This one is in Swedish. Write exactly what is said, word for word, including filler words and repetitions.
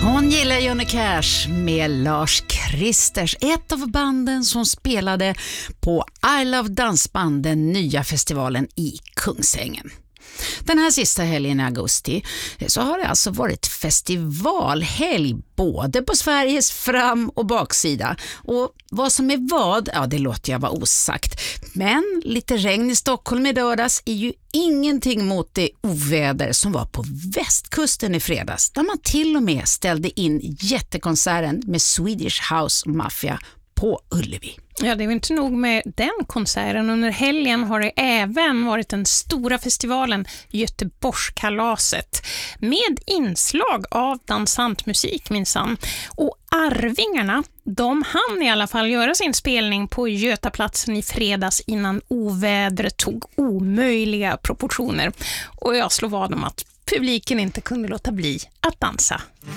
Hon gillar Johnny Cash med Lars Kristers, ett av banden som spelade på I Love Dansband, den nya festivalen i Kungsängen. Den här sista helgen i augusti så har det alltså varit festivalhelg både på Sveriges fram- och baksida. Och vad som är vad, ja det låter jag vara osagt. Men lite regn i Stockholm i lördags är ju ingenting mot det oväder som var på västkusten i fredags. Där man till och med ställde in jättekonserten med Swedish House Mafia på Ullevi. Ja, det är inte nog med den konserten. Under helgen har det även varit den stora festivalen Göteborgskalaset med inslag av dansantmusik minsann. Och Arvingarna, de hann i alla fall göra sin spelning på Götaplatsen i fredags innan ovädret tog omöjliga proportioner. Och jag slår vad om att publiken inte kunde låta bli att dansa.